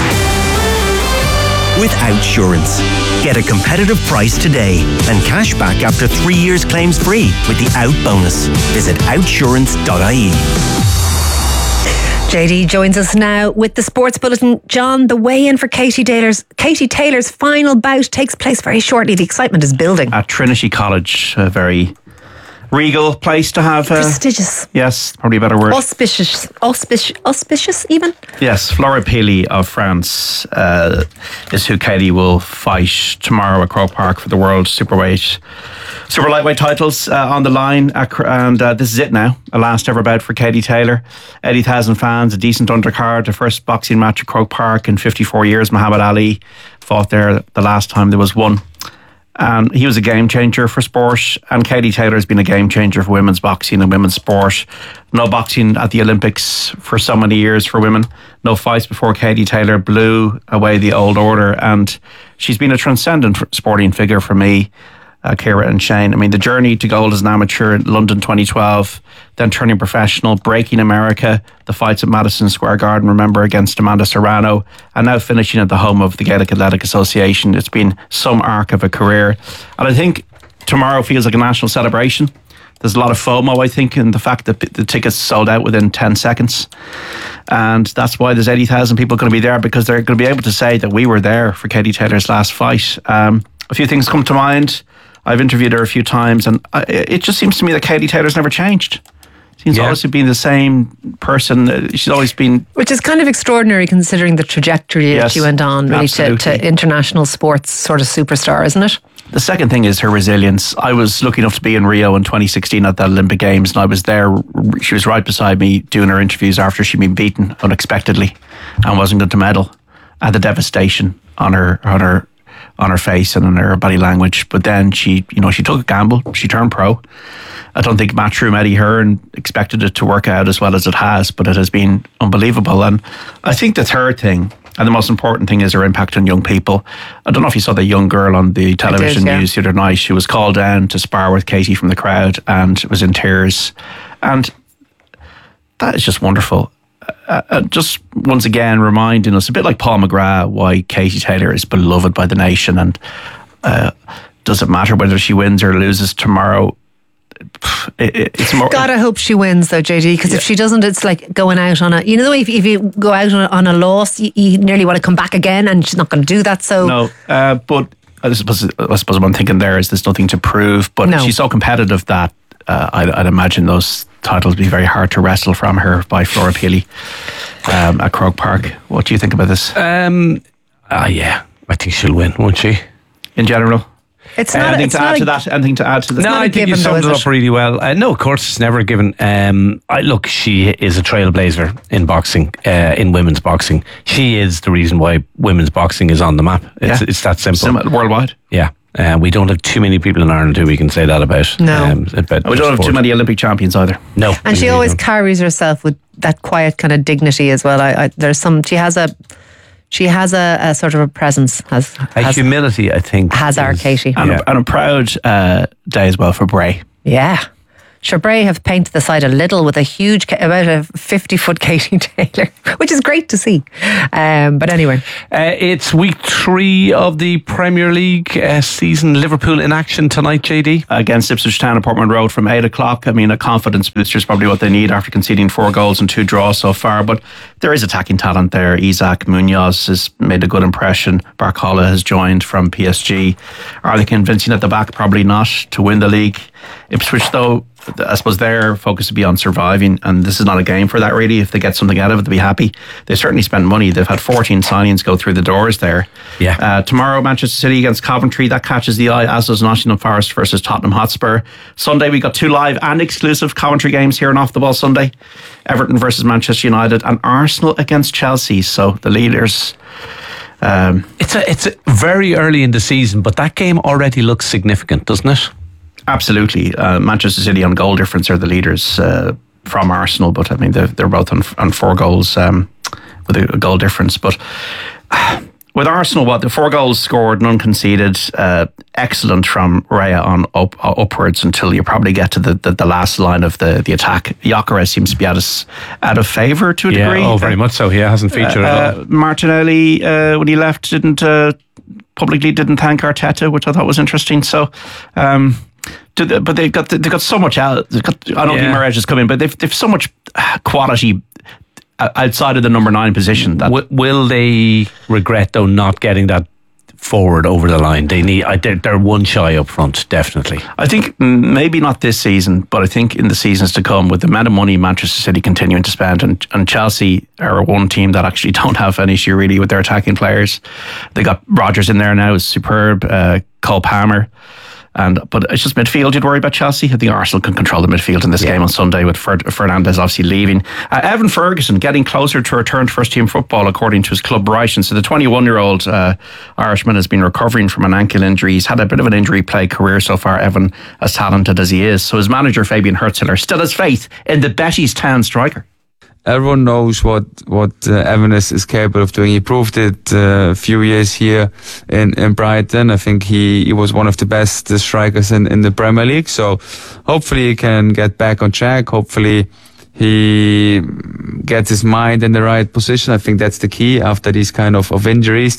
With Outsurance. Get a competitive price today and cash back after three years claims free with the Out bonus. Visit outsurance dot I E. J D joins us now with the Sports Bulletin. John, the weigh-in for Katie Taylor's, Katie Taylor's final bout takes place very shortly. The excitement is building. At Trinity College, a very regal place to have. Uh, Prestigious. Yes, probably a better word. Auspicious. Auspicious, auspicious even? Yes, Flora Pili of France uh, is who Katie will fight tomorrow at Croke Park for the World Superweight, Super Lightweight titles uh, on the line. And uh, this is it now. A last ever bout for Katie Taylor. eighty thousand fans, a decent undercard. The first boxing match at Croke Park in fifty-four years. Muhammad Ali fought there the last time there was one. And he was a game changer for sport, and Katie Taylor has been a game changer for women's boxing and women's sport. No boxing at the Olympics for so many years for women. No fights before Katie Taylor blew away the old order, and she's been a transcendent sporting figure for me, uh, Ciara and Shane. I mean, the journey to gold as an amateur in London twenty twelve, then turning professional, breaking America, the fights at Madison Square Garden, remember, against Amanda Serrano, and now finishing at the home of the Gaelic Athletic Association. It's been some arc of a career. And I think tomorrow feels like a national celebration. There's a lot of FOMO, I think, in the fact that the tickets sold out within ten seconds. And that's why there's eighty thousand people going to be there, because they're going to be able to say that we were there for Katie Taylor's last fight. Um, a few things come to mind. I've interviewed her a few times, and I, it just seems to me that Katie Taylor's never changed. She's yeah. always been the same person. She's always been... Which is kind of extraordinary considering the trajectory yes, that she went on, really, to, to international sports sort of superstar, isn't it? The second thing is her resilience. I was lucky enough to be in Rio in twenty sixteen at the Olympic Games, and I was there. She was right beside me doing her interviews after she'd been beaten unexpectedly and wasn't going to medal. And the devastation on her on her on her face and on her body language. But then she, you know, she took a gamble. She turned pro. I don't think Matchroom Eddie Hearn expected it to work out as well as it has, but it has been unbelievable. And I think the third thing, and the most important thing, is her impact on young people. I don't know if you saw the young girl on the television did, yeah. news the other night. She was called down to spar with Katie from the crowd and was in tears. And that is just wonderful. Uh, uh, just once again reminding us, a bit like Paul McGrath, why Katie Taylor is beloved by the nation. And uh, does it matter whether she wins or loses tomorrow? it, it, it's more. God, I hope she wins though, J D, because Yeah. if she doesn't, it's like going out on a, you know, if, if you go out on a, on a loss, you, you nearly want to come back again, and she's not going to do that. So No, uh, but I suppose, I suppose what I'm thinking there is there's nothing to prove, but No. she's so competitive that uh, I'd, I'd imagine those titles would be very hard to wrestle from her by Flora Peely um, at Croke Park. What do you think about this? Um, ah, yeah, I think she'll win, won't she? In general? It's Uh, not. anything it's to not add a, to that? Anything to add to this? No, I think you summed it up really well. Uh, no, of course, it's never a given. Um, I, look, she is a trailblazer in boxing, uh, in women's boxing. She is the reason why women's boxing is on the map. It's, Yeah. it's that simple. Sim- worldwide. Yeah. Uh, we don't have too many people in Ireland who we can say that about. No. Um, about We don't have sport. too many Olympic champions either. No. And she we always don't. carries herself with that quiet kind of dignity as well. I, I there's some. She has a. She has a, a sort of a presence. Has, A has humility, I think. has our is- Katie. And, a, and a proud uh, day as well for Bray. Yeah. Sure, Bray have painted the side a little with a huge, ca- about a fifty foot Katie Taylor, which is great to see. Um, but anyway. Uh, it's week three of the Premier League uh, season. Liverpool in action tonight, J D. Against Ipswich Town at Portman Road from eight o'clock. I mean, a confidence booster is probably what they need after conceding four goals and two draws so far. But there is attacking talent there. Isaac Munoz has made a good impression. Barcola has joined from P S G. Are they convincing at the back? Probably not to win the league. Ipswich, though, I suppose their focus would be on surviving, and this is not a game for that really. If they get something out of it, they'll be happy. They certainly spent money. They've had fourteen signings go through the doors there. Yeah. Uh, tomorrow, Manchester City against Coventry. That catches the eye, as does Nottingham Forest versus Tottenham Hotspur. Sunday, we got two live and exclusive Coventry games here on Off the Ball Sunday. Everton versus Manchester United and Arsenal against Chelsea. So the leaders... Um, It's a, it's a very early in the season, but that game already looks significant, doesn't it? Absolutely. Uh, Manchester City on goal difference are the leaders uh, from Arsenal, but I mean, they're, they're both on, on four goals um, with a, a goal difference. But uh, with Arsenal, what the four goals scored, none conceded, uh, excellent from Raya on up, uh, upwards until you probably get to the, the, the last line of the, the attack. Gyökeres seems to be out of, out of favour to a Yeah, degree. oh, very much so. He hasn't featured at all. Uh, Martinelli, uh, when he left, didn't uh, publicly didn't thank Arteta, which I thought was interesting. So, um, do they, but they've got they've got so much out. They've got, I don't Yeah. think Mahrez is coming, but they've they've so much quality outside of the number nine position. That W- will they regret though not getting that forward over the line? They need. I, they're, they're one shy up front, definitely. I think mm, maybe not this season, but I think in the seasons to come, with the amount of money Manchester City continuing to spend, and, and Chelsea are one team that actually don't have an issue really with their attacking players. They got Rodgers in there now, is superb. Uh, Cole Palmer. And but it's just midfield you'd worry about Chelsea. I think Arsenal can control the midfield in this yeah. game on Sunday with Fer- Fernandes obviously leaving. Uh, Evan Ferguson getting closer to return to first team football according to his club Brighton. So the twenty-one year old uh, Irishman has been recovering from an ankle injury. He's had a bit of an injury plagued career so far, Evan, as talented as he is. So his manager Fabian Hurtzler still has faith in the Betty's Town striker. Everyone knows what what uh, Evan is, is capable of doing. He proved it uh, a few years here in, in Brighton. I think he, he was one of the best uh, strikers in, in the Premier League. So hopefully he can get back on track. Hopefully he gets his mind in the right position. I think that's the key after these kind of, of injuries.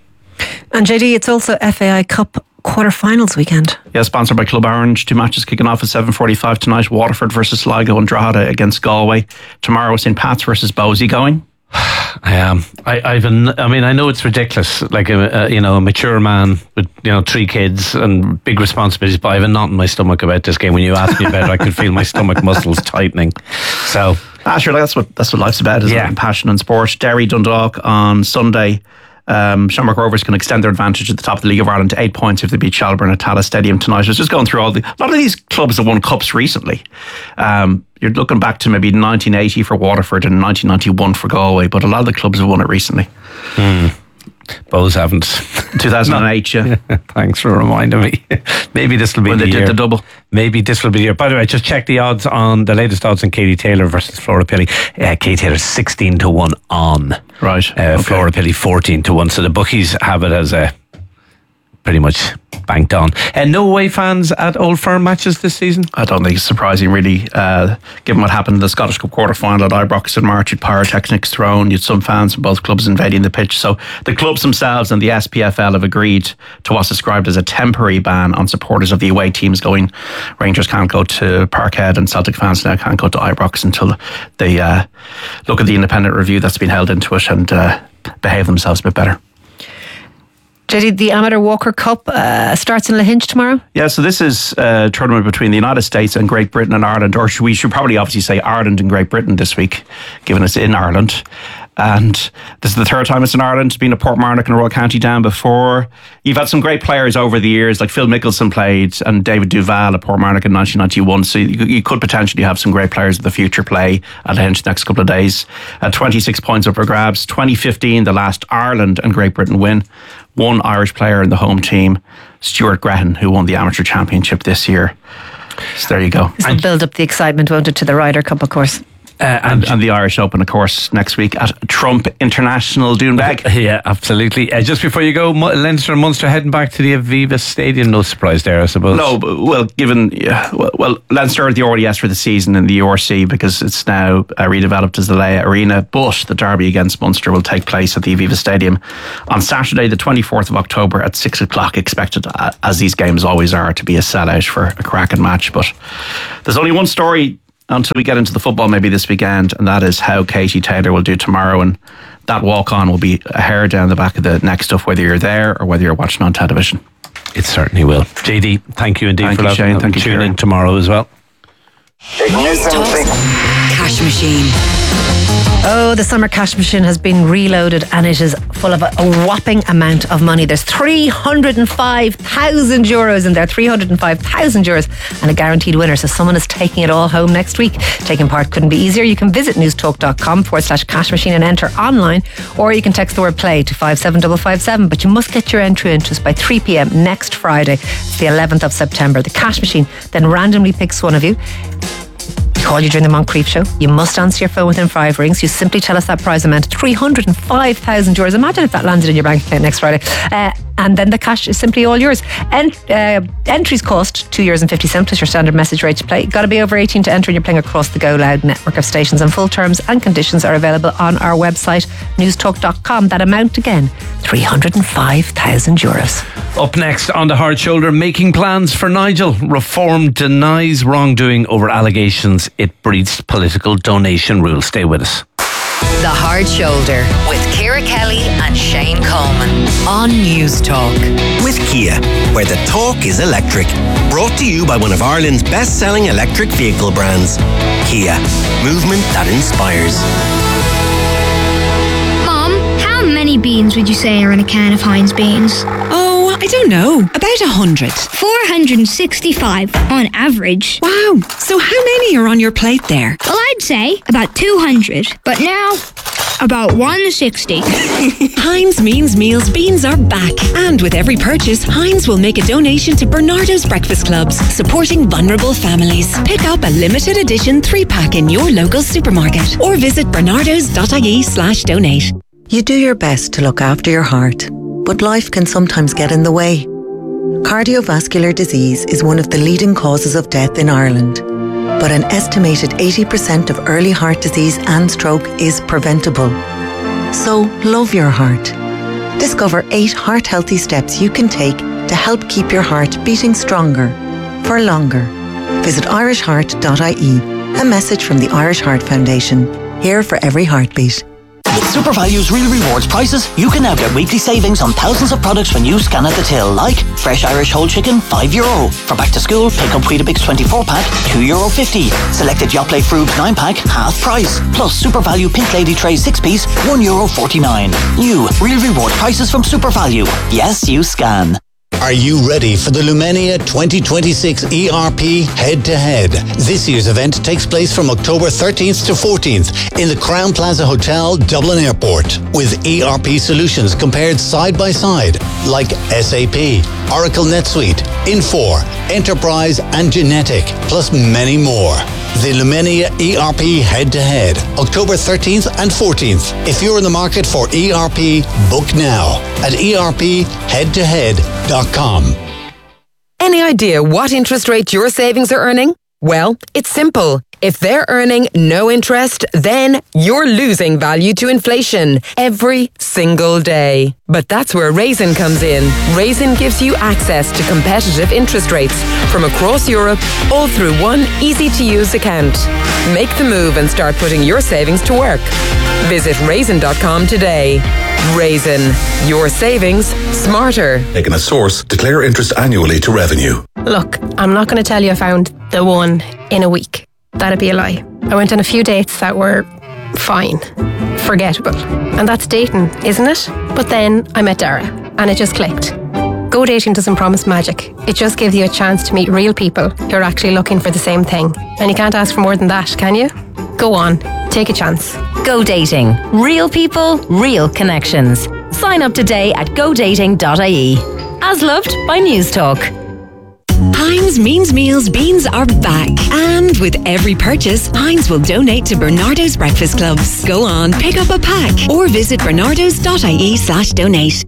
And J D, it's also F A I Cup quarter-finals weekend. Yeah, sponsored by Club Orange. Two matches kicking off at seven forty-five tonight. Waterford versus Sligo and Drogheda against Galway. Tomorrow, Saint Pat's versus Bowsey going. I am. I, I've been, I mean, I know it's ridiculous. Like a, a you know a mature man with you know three kids and big responsibilities, but I have a knot in my stomach about this game. When you asked me about it, I could feel my stomach muscles tightening. So, ah, sure, that's what that's what life's about, isn't yeah. it? Passion and sport. Derry Dundalk on Sunday. Um, Shamrock Rovers can extend their advantage at the top of the League of Ireland to eight points if they beat Shelbourne at Tallaght Stadium tonight. I was just going through all the... A lot of these clubs have won cups recently. Um, you're looking back to maybe nineteen eighty for Waterford and nineteen ninety-one for Galway, but a lot of the clubs have won it recently. Mm. Bows haven't. two thousand eight, yeah. Thanks for reminding me. Maybe this will be when the they year. did the double. Maybe this will be the year. By the way, I just checked the odds on the latest odds on Katie Taylor versus Flora Peely. Uh, Katie Taylor sixteen to one on. Right. Uh, okay. Flora Peely fourteen to one. So the bookies have it as a pretty much banked on. And no away fans at Old Firm matches this season? I don't think it's surprising, really, uh, given what happened in the Scottish Cup quarter-final at Ibrox in March. You had pyrotechnics thrown, you had some fans from both clubs invading the pitch. So the clubs themselves and the S P F L have agreed to what's described as a temporary ban on supporters of the away teams going. Rangers can't go to Parkhead and Celtic fans now can't go to Ibrox until they uh, look at the independent review that's been held into it and uh, behave themselves a bit better. J D, the Amateur Walker Cup uh, starts in Lahinch tomorrow? Yeah, so this is a tournament between the United States and Great Britain and Ireland, or we should probably obviously say Ireland and Great Britain this week, given it's in Ireland. And this is the third time it's in Ireland. It's been at Portmarnock and Royal County Down before. You've had some great players over the years, like Phil Mickelson played and David Duval at Portmarnock in nineteen ninety-one. So you, you could potentially have some great players of the future play at Lahinch the next couple of days. Uh, twenty-six points up for grabs. twenty fifteen, the last Ireland and Great Britain win. One Irish player in the home team, Stuart Gretton, who won the Amateur Championship this year. So there you go. This will build up the excitement, won't it, to the Ryder Cup, of course. Uh, and, and the Irish Open, of course, next week at Trump International Doonbeg. Yeah, absolutely. Uh, just before you go, Leinster and Munster heading back to the Aviva Stadium. No surprise there, I suppose. No, but, well, given yeah, well, well, Leinster are the R D S for the season in the U R C because it's now uh, redeveloped as the Leia Arena. But the derby against Munster will take place at the Aviva Stadium on Saturday, the twenty-fourth of October at six o'clock. Expected, uh, as these games always are, to be a sellout for a cracking match. But there's only one story until we get into the football maybe this weekend, and that is how Katie Taylor will do tomorrow. And that walk-on will be a hair down the back of the neck stuff, whether you're there or whether you're watching on television. It certainly will. J D, thank you indeed thank for you, that. Shane. Thank you, tune Kieran. in tomorrow as well. Cash machine. Oh, the summer cash machine has been reloaded and it is full of a, a whopping amount of money. There's three hundred five thousand euros in there, three hundred five thousand euros and a guaranteed winner. So someone is taking it all home next week. Taking part couldn't be easier. You can visit newstalk.com forward slash cash machine and enter online, or you can text the word play to five seven five five seven. But you must get your entry into us by three p.m. next Friday. It's the eleventh of September. The cash machine then randomly picks one of you. Call you during the Moncrief show. You must answer your phone within five rings. You simply tell us that prize amount, three hundred five thousand euros. Imagine if that landed in your bank account next Friday. Uh, and then the cash is simply all yours. Ent- uh, entries cost two euros and fifty cents plus your standard message rate to play. Got to be over eighteen to enter, and you're playing across the Go Loud network of stations. And full terms and conditions are available on our website, newstalk dot com. That amount again, three hundred five thousand euros. Up next on The Hard Shoulder, making plans for Nigel. Reform denies wrongdoing over allegations it breached political donation rules. Stay with us. The Hard Shoulder with Ciara Kelly and Shane Coleman on News Talk. With Kia, where the talk is electric. Brought to you by one of Ireland's best-selling electric vehicle brands. Kia, movement that inspires. Mom, how many beans would you say are in a can of Heinz beans? Oh, I don't know. About a hundred. four hundred sixty-five on average. Wow. So how many are on your plate there? Well, I'd say about two hundred. But now, about one hundred sixty. Heinz Means Meals beans are back. And with every purchase, Heinz will make a donation to Bernardo's Breakfast Clubs, supporting vulnerable families. Pick up a limited edition three-pack in your local supermarket or visit bernardos.ie slash donate. You do your best to look after your heart, but life can sometimes get in the way. Cardiovascular disease is one of the leading causes of death in Ireland, but an estimated eighty percent of early heart disease and stroke is preventable. So, love your heart. Discover eight heart-healthy steps you can take to help keep your heart beating stronger, for longer. Visit irish heart dot I E, a message from the Irish Heart Foundation, here for every heartbeat. With SuperValue's Real Rewards prices, you can now get weekly savings on thousands of products when you scan at the till, like fresh Irish whole chicken, five euro. For back to school, pick up Weetabix twenty-four pack, two euro fifty. Selected Yoplait Froops nine pack, half price. Plus SuperValue Pink Lady Tray six piece, one euro forty-nine. New Real Reward prices from SuperValue. Yes, you scan. Are you ready for the Lumenia twenty twenty-six E R P head-to-head? This year's event takes place from October thirteenth to fourteenth in the Crown Plaza Hotel, Dublin Airport, with E R P solutions compared side by side, like S A P, Oracle NetSuite, Infor, Enterprise and Genetic, plus many more. The Lumenia E R P Head-to-Head, October thirteenth and fourteenth. If you're in the market for E R P, book now at E R P head to head dot com. Any idea what interest rate your savings are earning? Well, it's simple. If they're earning no interest, then you're losing value to inflation every single day. But that's where Raisin comes in. Raisin gives you access to competitive interest rates from across Europe, all through one easy-to-use account. Make the move and start putting your savings to work. Visit raisin dot com today. Raisin, your savings smarter. Taking a source, declare interest annually to revenue. Look, I'm not going to tell you I found the one in a week. That'd be a lie. I went on a few dates that were fine, forgettable. And that's dating, isn't it? But then I met Dara, and it just clicked. Go dating doesn't promise magic. It just gives you a chance to meet real people who are actually looking for the same thing. And you can't ask for more than that, can you? Go on, take a chance. Go dating. Real people, real connections. Sign up today at go dating dot I E. As loved by News Talk. Heinz Means Meals beans are back. And with every purchase, Heinz will donate to Bernardo's Breakfast Clubs. Go on, pick up a pack or visit bernardos dot I E slash donate.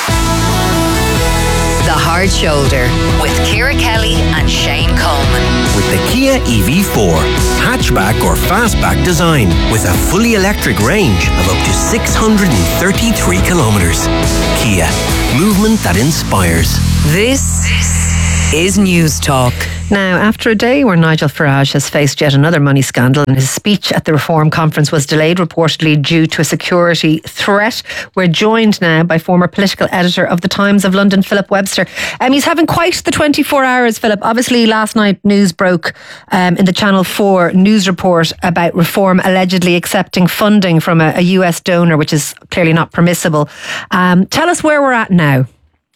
The Hard Shoulder with Ciara Kelly and Shane Coleman. With the Kia E V four, hatchback or fastback design with a fully electric range of up to six hundred thirty-three kilometres. Kia, movement that inspires. This is News Talk. Now, after a day where Nigel Farage has faced yet another money scandal and his speech at the Reform Conference was delayed reportedly due to a security threat, we're joined now by former political editor of the Times of London, Philip Webster. Um, he's having quite the twenty-four hours, Philip. Obviously, last night news broke um, in the Channel four news report about Reform allegedly accepting funding from a, a U S donor, which is clearly not permissible. Um, tell us where we're at now.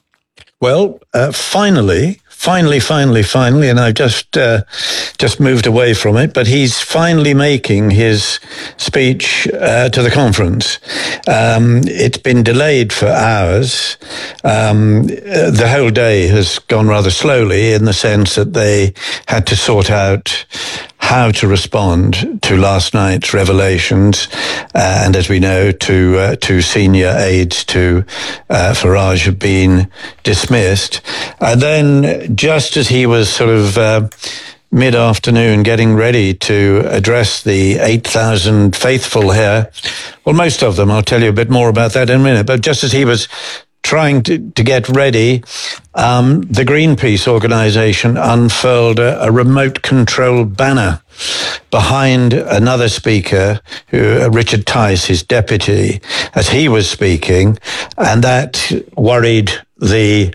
Well, uh, finally, finally, finally, finally, and I've just uh, just moved away from it, but he's finally making his speech uh, to the conference. Um, it's been delayed for hours. Um, the whole day has gone rather slowly in the sense that they had to sort out how to respond to last night's revelations, uh, and as we know, two uh, two senior aides to uh, Farage have been dismissed. And then, just as he was sort of uh, mid-afternoon getting ready to address the eight thousand faithful here, well, most of them, I'll tell you a bit more about that in a minute, but just as he was trying to, to get ready, um, the Greenpeace organisation unfurled a, a remote control banner behind another speaker, who, uh, Richard Tice, his deputy, as he was speaking, and that worried the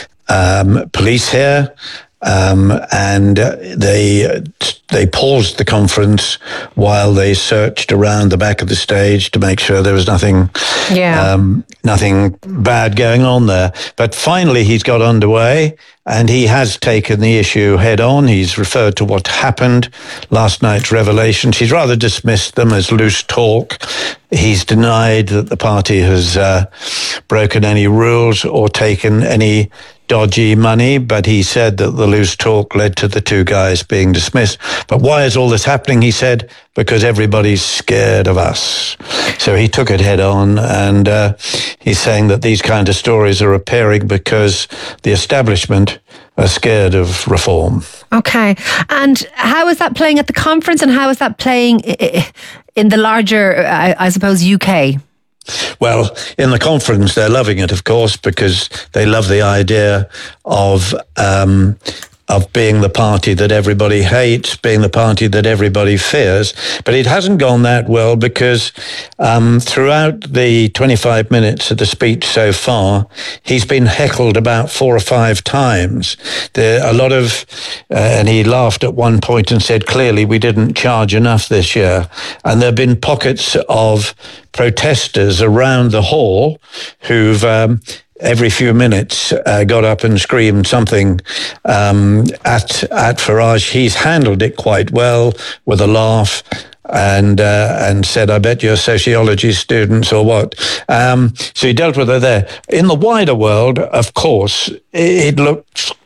um, police here. Um, and uh, they uh, they paused the conference while they searched around the back of the stage to make sure there was nothing, yeah. um, nothing bad going on there. But finally, he's got underway, and he has taken the issue head on. He's referred to what happened, last night's revelations. He's rather dismissed them as loose talk. He's denied that the party has uh, broken any rules or taken any dodgy money, but he said that the loose talk led to the two guys being dismissed. But why is all this happening? He said, because everybody's scared of us. So he took it head on, and uh, he's saying that these kind of stories are appearing because the establishment are scared of reform. Okay. And how is that playing at the conference, and how is that playing in the larger, I, I suppose, U K? Well, in the conference, they're loving it, of course, because they love the idea of um, of being the party that everybody hates, being the party that everybody fears. But it hasn't gone that well because um, throughout the twenty-five minutes of the speech so far, he's been heckled about four or five times. There are a lot of, uh, and he laughed at one point and said, clearly we didn't charge enough this year. And there have been pockets of protesters around the hall who've um, every few minutes uh, got up and screamed something um, at at Farage. He's handled it quite well with a laugh and uh, and said, I bet you're sociology students or what. Um, so he dealt with her there. In the wider world, of course, it, it looks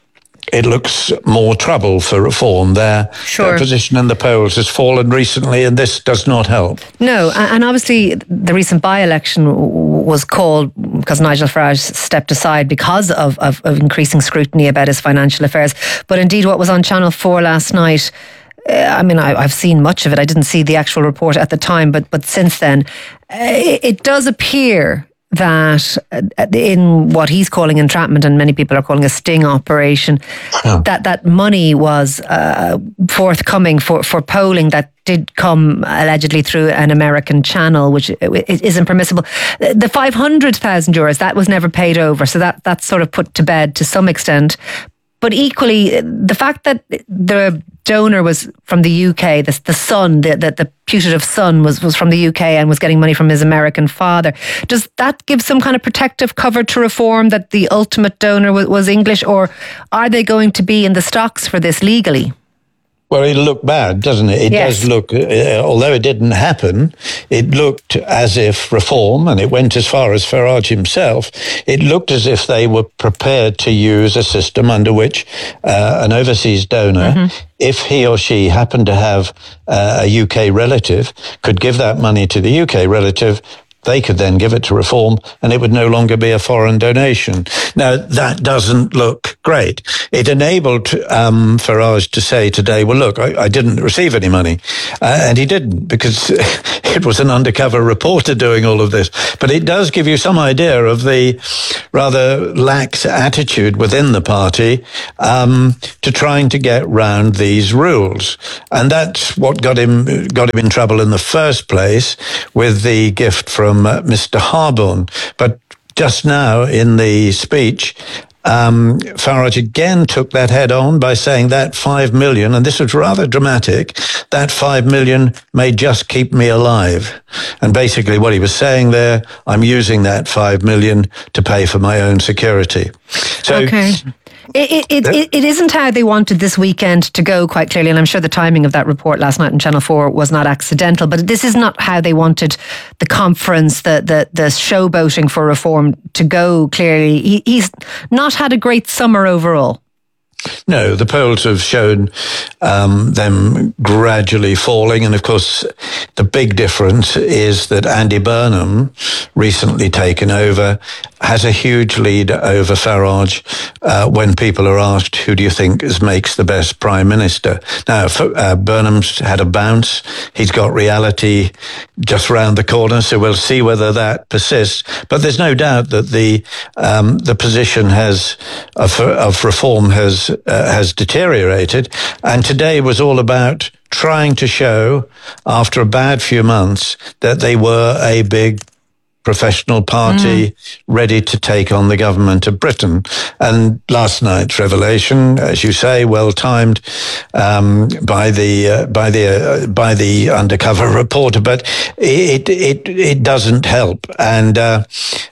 it looks more trouble for Reform. Their, Sure. their position in the polls has fallen recently, and this does not help. No, a- and obviously the recent by-election w- was called because Nigel Farage stepped aside because of, of, of increasing scrutiny about his financial affairs. But indeed, what was on Channel four last night, uh, I mean, I, I've seen much of it. I didn't see the actual report at the time, but but since then, uh, it, it does appear that uh, in what he's calling entrapment, and many people are calling a sting operation, that that money was uh, forthcoming for, for polling that did come allegedly through an American channel, which isn't permissible. The five hundred thousand euros, that was never paid over, so that that's sort of put to bed to some extent. But equally, the fact that the donor was from the U K, the, the son, the, the, the putative son was, was from the U K and was getting money from his American father, does that give some kind of protective cover to Reform that the ultimate donor was, was English, or are they going to be in the stocks for this legally? Well, it looked bad, doesn't it? It Yes. does look, uh, although it didn't happen, it looked as if Reform, and it went as far as Farage himself, it looked as if they were prepared to use a system under which uh, an overseas donor, Mm-hmm. if he or she happened to have uh, a U K relative, could give that money to the U K relative. They could then give it to Reform, and it would no longer be a foreign donation. Now, that doesn't look great. It enabled um, Farage to say today, well, look, I, I didn't receive any money. Uh, and he didn't, because it was an undercover reporter doing all of this. But it does give you some idea of the rather lax attitude within the party um, to trying to get round these rules. And that's what got him, got him in trouble in the first place with the gift from From uh, Mister Harborne. But just now in the speech, um, Farage again took that head on by saying that five million, and this was rather dramatic, that five million may just keep me alive. And basically what he was saying there, I'm using that five million to pay for my own security. So, okay. It, it, it, it, it isn't how they wanted this weekend to go, quite clearly, and I'm sure the timing of that report last night on Channel four was not accidental, but this is not how they wanted the conference, the the, the showboating for Reform to go, clearly. He, he's not had a great summer overall. No, the polls have shown um, them gradually falling. And of course, the big difference is that Andy Burnham, recently taken over, has a huge lead over Farage uh, when people are asked, who do you think is, makes the best Prime Minister? Now, uh, Burnham's had a bounce. He's got reality just round the corner, so we'll see whether that persists. But there's no doubt that the um, the position has of, of Reform has uh, has deteriorated. And today was all about trying to show, after a bad few months, that they were a big professional party mm. ready to take on the government of Britain. And last night's revelation, as you say, well timed um, by the uh, by the uh, by the undercover reporter, but it it it doesn't help. And uh,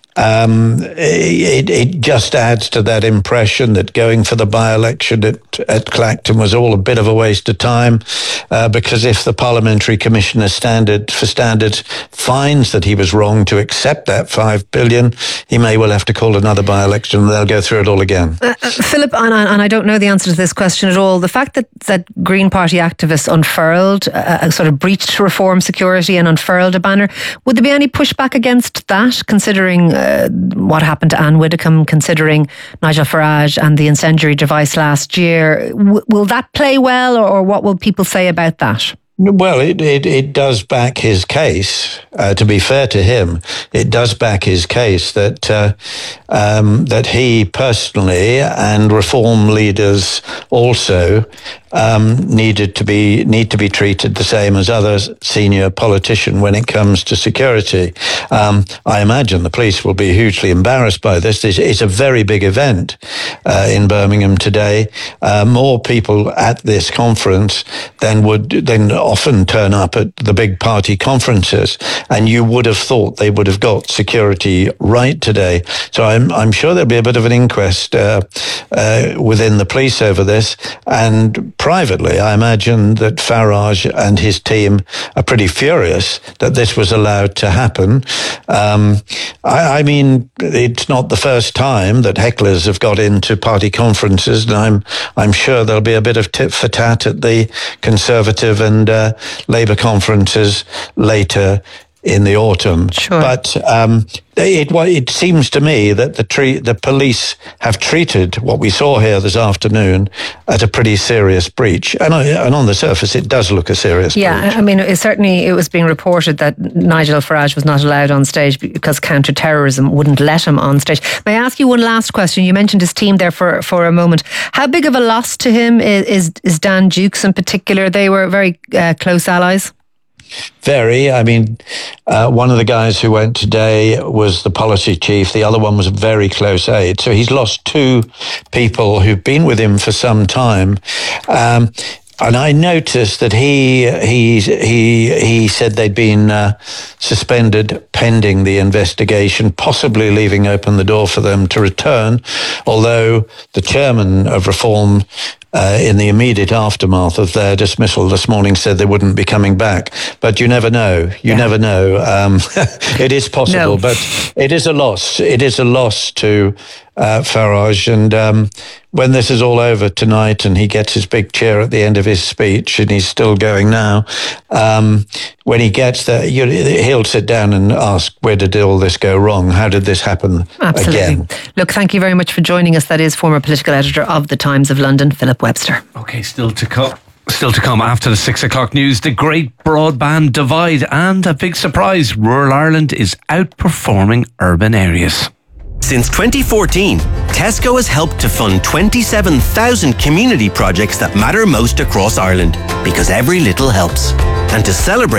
Um, it, it just adds to that impression that going for the by-election at, at Clacton was all a bit of a waste of time, uh, because if the Parliamentary Commissioner standard for Standards finds that he was wrong to accept that five billion, he may well have to call another by-election and they'll go through it all again. Uh, uh, Philip, and, and I don't know the answer to this question at all, the fact that, that Green Party activists unfurled, uh, sort of breached Reform security and unfurled a banner, would there be any pushback against that, considering uh, what happened to Anne Widdecombe, considering Nigel Farage and the incendiary device last year? W- will that play well, or, or what will people say about that? Well, it, it, it does back his case. Uh, to be fair to him, it does back his case that uh, um, that he personally and Reform leaders also um, needed to be need to be treated the same as other senior politicians when it comes to security. Um, I imagine the police will be hugely embarrassed by this. It's, it's a very big event uh, in Birmingham today. Uh, more people at this conference than would than often turn up at the big party conferences, and you would have thought they would have got security right today. So I'm I'm sure there'll be a bit of an inquest uh, uh, within the police over this, and privately, I imagine that Farage and his team are pretty furious that this was allowed to happen. Um, I, I mean, it's not the first time that hecklers have got into party conferences, and I'm I'm sure there'll be a bit of tit for tat at the Conservative and uh, Labour conferences later in the autumn. Sure. But um, it it seems to me that the tre- the police have treated what we saw here this afternoon as a pretty serious breach, and and on the surface it does look a serious yeah, breach. I mean, it certainly it was being reported that Nigel Farage was not allowed on stage because counter-terrorism wouldn't let him on stage. May I ask you one last question? You mentioned his team there for, for a moment. How big of a loss to him is, is, is Dan Dukes in particular? They were very uh, close allies. Very. I mean, uh, one of the guys who went today was the policy chief. The other one was a very close aide. So he's lost two people who've been with him for some time. Um, and I noticed that he he he he said they'd been uh, suspended pending the investigation, possibly leaving open the door for them to return. Although the chairman of Reform, Uh, in the immediate aftermath of their dismissal this morning, said they wouldn't be coming back. But you never know. You yeah. never know. Um, it is possible, no. But it is a loss. It is a loss to uh, Farage. And um, when this is all over tonight and he gets his big cheer at the end of his speech, and he's still going now, um, when he gets there, you, he'll sit down and ask, where did all this go wrong? How did this happen Absolutely. again? Look, thank you very much for joining us. That is former political editor of The Times of London, Philip Webster. Okay, still to come. Still to come after the six o'clock news, the great broadband divide, and a big surprise, rural Ireland is outperforming urban areas. Since twenty fourteen, Tesco has helped to fund twenty-seven thousand community projects that matter most across Ireland, because every little helps. And to celebrate